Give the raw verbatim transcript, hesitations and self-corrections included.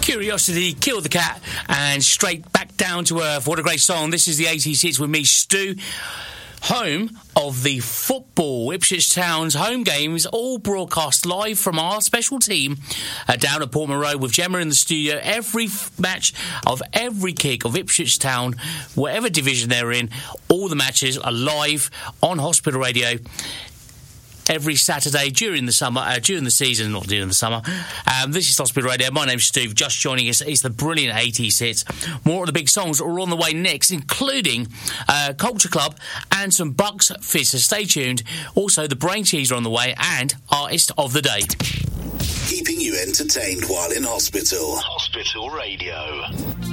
Curiosity killed the cat and straight back down to earth. What a great song. This is the eighties hits with me, Stu. Home of the football. Ipswich Town's home games all broadcast live from our special team uh, down at Portman Road with Gemma in the studio. Every f- match of every kick of Ipswich Town, whatever division they're in, all the matches are live on Hospital Radio every Saturday during the summer, uh, during the season, not during the summer. Um, this is Hospital Radio. My name's Steve. Just joining us is the brilliant eighties hits. More of the big songs are on the way next, including uh, Culture Club and some Bucks Fizz. So stay tuned. Also, the Brain Teaser on the way and Artist of the Day. Keeping you entertained while in hospital. Hospital Radio.